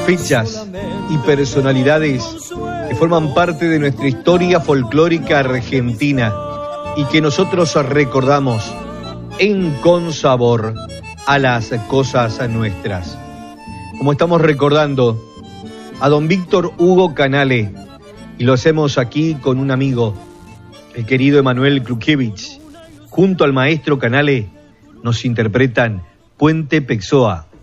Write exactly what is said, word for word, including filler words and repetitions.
fechas y personalidades que forman parte de nuestra historia folclórica argentina y que nosotros recordamos en consabor a las cosas nuestras. Como estamos recordando a don Víctor Hugo Canale, y lo hacemos aquí con un amigo, el querido Emanuel Klukiewicz. Junto al maestro Canale nos interpretan Puente Pexoa.